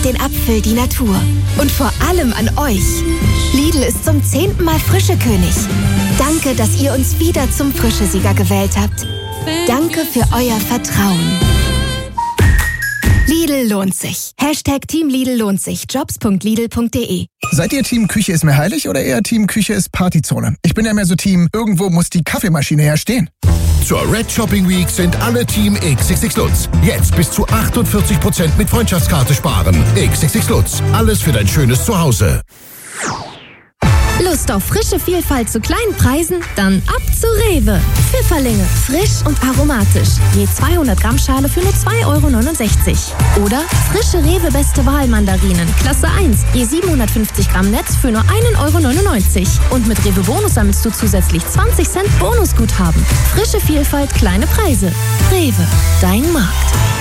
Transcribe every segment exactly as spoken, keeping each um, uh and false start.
den Apfel die Natur. Und vor allem an euch. Lidl ist zum zehnten Mal Frischekönig. Danke, dass ihr uns wieder zum Frischesieger gewählt habt. Danke für euer Vertrauen. Lidl lohnt sich. Hashtag Team Lidl lohnt sich. jobs punkt lidl punkt de. Seid ihr Team Küche ist mir heilig oder eher Team Küche ist Partyzone? Ich bin ja mehr so Team, irgendwo muss die Kaffeemaschine ja stehen. Zur Red Shopping Week sind alle Team X X X Lutz. Jetzt bis zu achtundvierzig Prozent mit Freundschaftskarte sparen. X X X Lutz. Alles für dein schönes Zuhause. Lust auf frische Vielfalt zu kleinen Preisen? Dann ab zu Rewe. Pfifferlinge, frisch und aromatisch. Je zweihundert Gramm Schale für nur zwei Euro neunundsechzig. Oder frische Rewe Beste Wahl Mandarinen, Klasse eins. Je siebenhundertfünfzig Gramm Netz für nur ein Euro neunundneunzig. Und mit Rewe Bonus sammelst du zusätzlich zwanzig Cent Bonusguthaben. Frische Vielfalt, kleine Preise. Rewe, dein Markt.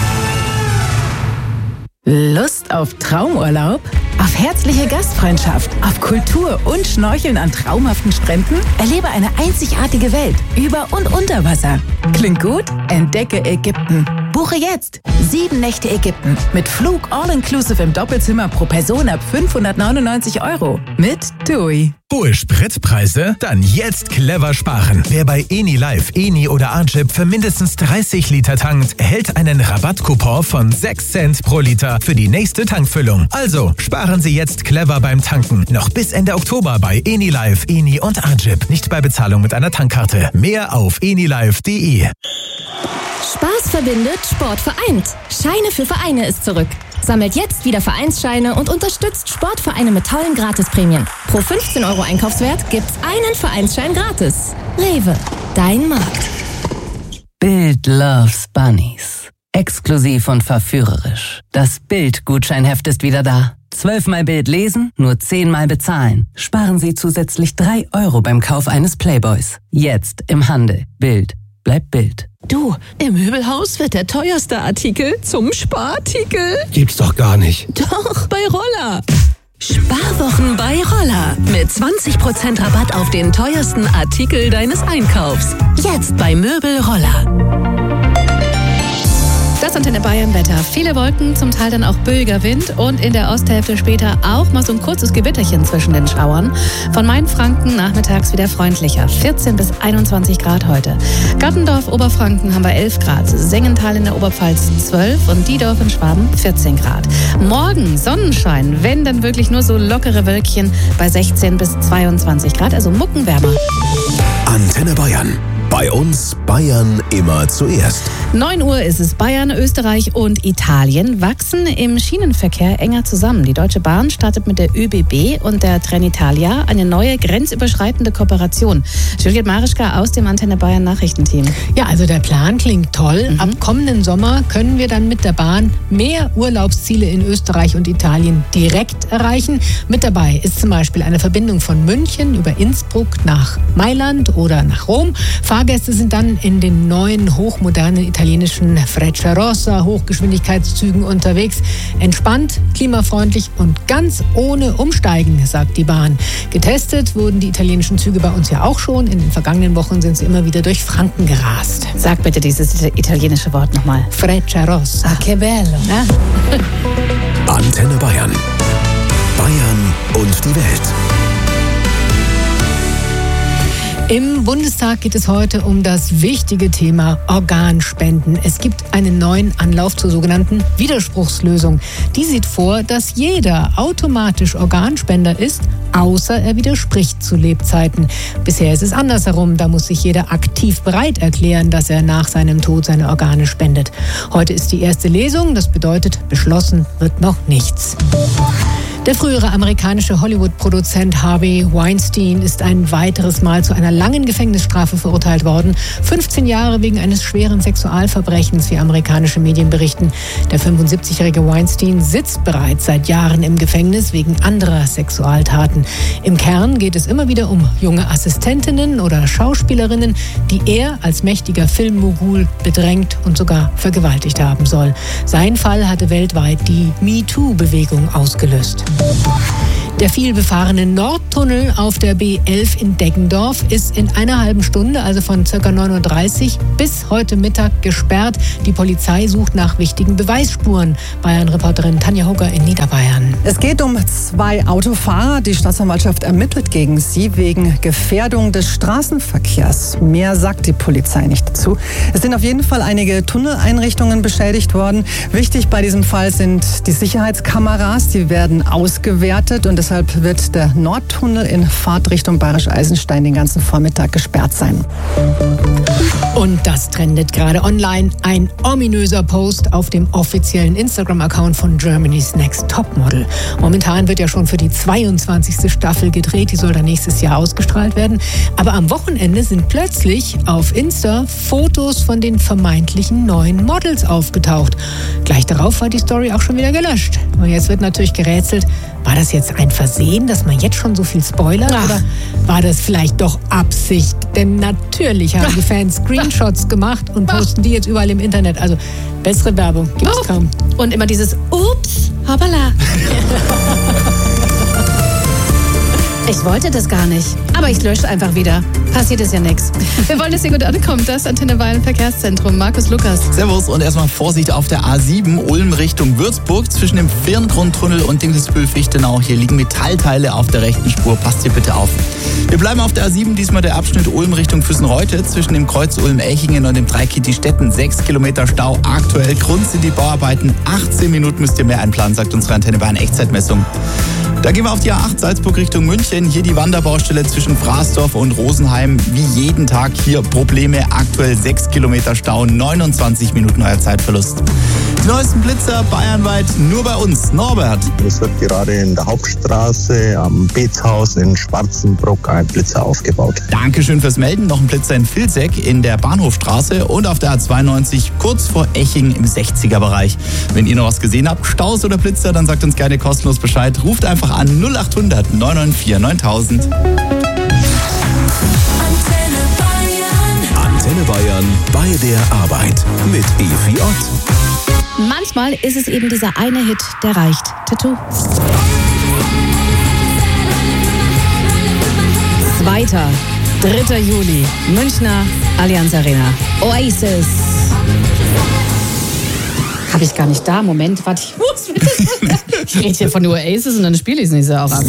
Lust auf Traumurlaub? Auf herzliche Gastfreundschaft? Auf Kultur und Schnorcheln an traumhaften Stränden? Erlebe eine einzigartige Welt über und unter Wasser. Klingt gut? Entdecke Ägypten. Buche jetzt sieben Nächte Ägypten mit Flug all-inclusive im Doppelzimmer pro Person ab fünfhundertneunundneunzig Euro mit TUI. Hohe Spritpreise? Dann jetzt clever sparen. Wer bei Eni Live, Eni oder Archip für mindestens dreißig Liter tankt, erhält einen Rabattcoupon von sechs Cent pro Liter für die nächste Tankfüllung. Also sparen Sie jetzt clever beim Tanken. Noch bis Ende Oktober bei Eni Live, Eni und Archip. Nicht bei Bezahlung mit einer Tankkarte. Mehr auf enilive punkt de. Spaß verbindet, Sport vereint. Scheine für Vereine ist zurück. Sammelt jetzt wieder Vereinsscheine und unterstützt Sportvereine mit tollen Gratisprämien. Pro fünfzehn Euro Einkaufswert gibt's einen Vereinsschein gratis. Rewe, dein Markt. Bild loves Bunnies. Exklusiv und verführerisch. Das Bild-Gutscheinheft ist wieder da. Zwölfmal Bild lesen, nur zehnmal bezahlen. Sparen Sie zusätzlich drei Euro beim Kauf eines Playboys. Jetzt im Handel. Bild. Bleibt Bild. Du, im Möbelhaus wird der teuerste Artikel zum Sparartikel. Gibt's doch gar nicht. Doch, bei Roller. Sparwochen bei Roller. Mit zwanzig Prozent Rabatt auf den teuersten Artikel deines Einkaufs. Jetzt bei Möbel Roller. Das Antenne Bayern Wetter. Viele Wolken, zum Teil dann auch böiger Wind und in der Osthälfte später auch mal so ein kurzes Gewitterchen zwischen den Schauern. Von Mainfranken nachmittags wieder freundlicher. vierzehn bis einundzwanzig Grad heute. Gattendorf, Oberfranken haben wir elf Grad. Sengenthal in der Oberpfalz zwölf und Diedorf in Schwaben vierzehn Grad. Morgen Sonnenschein, wenn dann wirklich nur so lockere Wölkchen bei sechzehn bis zweiundzwanzig Grad, also muckenwärmer. Antenne Bayern. Bei uns Bayern immer zuerst. neun Uhr ist es. Bayern, Österreich und Italien wachsen im Schienenverkehr enger zusammen. Die Deutsche Bahn startet mit der Ö B B und der Trenitalia eine neue grenzüberschreitende Kooperation. Juliette Marischka aus dem Antenne Bayern Nachrichtenteam. Ja, also der Plan klingt toll. Mhm. Ab kommenden Sommer können wir dann mit der Bahn mehr Urlaubsziele in Österreich und Italien direkt erreichen. Mit dabei ist zum Beispiel eine Verbindung von München über Innsbruck nach Mailand oder nach Rom. Fahrgäste sind dann in den neuen, hochmodernen italienischen Frecciarossa Hochgeschwindigkeitszügen unterwegs. Entspannt, klimafreundlich und ganz ohne Umsteigen, sagt die Bahn. Getestet wurden die italienischen Züge bei uns ja auch schon. In den vergangenen Wochen sind sie immer wieder durch Franken gerast. Sag bitte dieses italienische Wort nochmal. Frecciarossa. Ah, che bello. Ja? Antenne Bayern. Bayern und die Welt. Im Bundestag geht es heute um das wichtige Thema Organspenden. Es gibt einen neuen Anlauf zur sogenannten Widerspruchslösung. Die sieht vor, dass jeder automatisch Organspender ist, außer er widerspricht zu Lebzeiten. Bisher ist es andersherum. Da muss sich jeder aktiv bereit erklären, dass er nach seinem Tod seine Organe spendet. Heute ist die erste Lesung. Das bedeutet, beschlossen wird noch nichts. Der frühere amerikanische Hollywood-Produzent Harvey Weinstein ist ein weiteres Mal zu einer langen Gefängnisstrafe verurteilt worden. fünfzehn Jahre wegen eines schweren Sexualverbrechens, wie amerikanische Medien berichten. Der fünfundsiebzigjährige Weinstein sitzt bereits seit Jahren im Gefängnis wegen anderer Sexualtaten. Im Kern geht es immer wieder um junge Assistentinnen oder Schauspielerinnen, die er als mächtiger Filmmogul bedrängt und sogar vergewaltigt haben soll. Sein Fall hatte weltweit die MeToo-Bewegung ausgelöst. Der vielbefahrene Nordtunnel auf der B elf in Deggendorf ist in einer halben Stunde, also von ca. neun Uhr dreißig bis heute Mittag gesperrt. Die Polizei sucht nach wichtigen Beweisspuren. Bayern-Reporterin Tanja Hugger in Niederbayern. Es geht um zwei Autofahrer. Die Staatsanwaltschaft ermittelt gegen sie wegen Gefährdung des Straßenverkehrs. Mehr sagt die Polizei nicht dazu. Es sind auf jeden Fall einige Tunneleinrichtungen beschädigt worden. Wichtig bei diesem Fall sind die Sicherheitskameras. Die werden ausgewertet und deshalb wird der Nordtunnel in Fahrtrichtung Bayerisch-Eisenstein den ganzen Vormittag gesperrt sein. Und das trendet gerade online. Ein ominöser Post auf dem offiziellen Instagram-Account von Germany's Next Topmodel. Momentan wird ja schon für die zweiundzwanzigste Staffel gedreht. Die soll dann nächstes Jahr ausgestrahlt werden. Aber am Wochenende sind plötzlich auf Insta Fotos von den vermeintlichen neuen Models aufgetaucht. Gleich darauf war die Story auch schon wieder gelöscht. Und jetzt wird natürlich gerätselt, war das jetzt ein Versehen, dass man jetzt schon so viel spoilert? Ach. Oder war das vielleicht doch Absicht? Denn natürlich haben die Fans Screenshots gemacht und posten die jetzt überall im Internet. Also bessere Werbung gibt es oh. kaum. Und immer dieses Ups, hoppala. Ich wollte das gar nicht, aber ich lösche einfach wieder. Passiert ist ja nichts. Wir wollen, dass ihr gut ankommt. Das Antenne Bayern Verkehrszentrum. Markus Lukas. Servus und erstmal Vorsicht auf der A sieben Ulm Richtung Würzburg zwischen dem Firngrundtunnel und Dingsbühl-Fichtenau. Hier liegen Metallteile auf der rechten Spur. Passt hier bitte auf. Wir bleiben auf der A sieben, diesmal der Abschnitt Ulm Richtung Füssenreute zwischen dem Kreuz Ulm-Echingen und dem Dreieck Stetten. Sechs Kilometer Stau aktuell. Grund sind die Bauarbeiten. achtzehn Minuten müsst ihr mehr einplanen, sagt unsere Antenne Bayern Echtzeitmessung. Da gehen wir auf die A acht Salzburg Richtung München. Hier die Wanderbaustelle zwischen Fraßdorf und Rosenheim. Wie jeden Tag hier Probleme. Aktuell sechs Kilometer Stau, neunundzwanzig Minuten euer Zeitverlust. Die neuesten Blitzer bayernweit nur bei uns. Norbert. Es wird gerade in der Hauptstraße am Beetshaus in Schwarzenbruck ein Blitzer aufgebaut. Dankeschön fürs Melden. Noch ein Blitzer in Vilseck in der Bahnhofstraße und auf der A zweiundneunzig kurz vor Eching im sechziger Bereich. Wenn ihr noch was gesehen habt, Staus oder Blitzer, dann sagt uns gerne kostenlos Bescheid. Ruft einfach an null acht hundert neun neun vier neuntausend. Antenne Bayern bei der Arbeit mit Evi Ott. Manchmal ist es eben dieser eine Hit, der reicht. Tattoo. Zweiter, dritter Juli, Münchner Allianz Arena. Oasis. Habe ich gar nicht da. Moment, warte, ich muss mit Ich rede hier von Oasis und dann spiele ich es nicht so auch ab.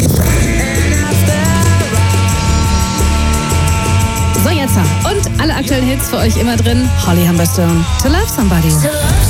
So, jetzt. Und alle aktuellen Hits für euch immer drin. Holly Humberstone, To Love Somebody.